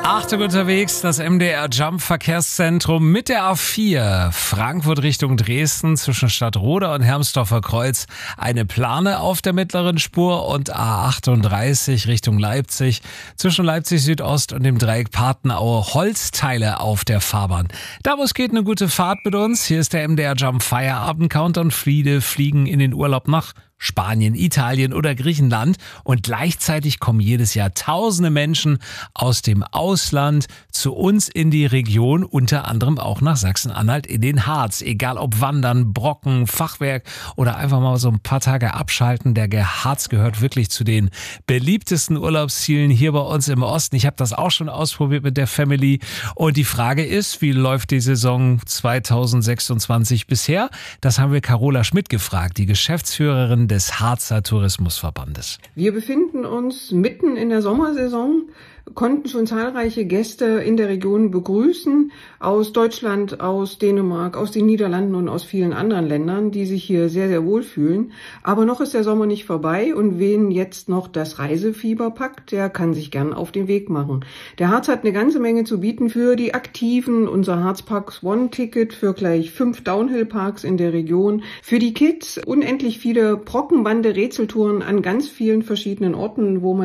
Achtung unterwegs, das MDR Jump Verkehrszentrum mit der A4 Frankfurt Richtung Dresden zwischen Stadtroda und Hermsdorfer Kreuz eine Plane auf der mittleren Spur und A38 Richtung Leipzig zwischen Leipzig Südost und dem Dreieck Patenaue Holzteile auf der Fahrbahn. Davos geht eine gute Fahrt mit uns. Hier ist der MDR Jump Feierabend Countdown. Viele fliegen in den Urlaub nach Spanien, Italien oder Griechenland und gleichzeitig kommen jedes Jahr tausende Menschen aus dem Ausland zu uns in die Region, unter anderem auch nach Sachsen-Anhalt in den Harz. Egal ob Wandern, Brocken, Fachwerk oder einfach mal so ein paar Tage abschalten. Der Harz gehört wirklich zu den beliebtesten Urlaubszielen hier bei uns im Osten. Ich habe das auch schon ausprobiert mit der Family und die Frage ist, wie läuft die Saison 2026 bisher? Das haben wir Carola Schmidt gefragt, die Geschäftsführerin des Harzer Tourismusverbandes. Wir befinden uns mitten in der Sommersaison, konnten schon zahlreiche Gäste in der Region begrüßen, aus Deutschland, aus Dänemark, aus den Niederlanden und aus vielen anderen Ländern, die sich hier sehr, sehr wohl fühlen. Aber noch ist der Sommer nicht vorbei und wen jetzt noch das Reisefieber packt, der kann sich gern auf den Weg machen. Der Harz hat eine ganze Menge zu bieten für die Aktiven, unser Harzparks One-Ticket für gleich 5 Downhill-Parks in der Region, für die Kids unendlich viele Brockenbande-Rätseltouren an ganz vielen verschiedenen Orten, wo man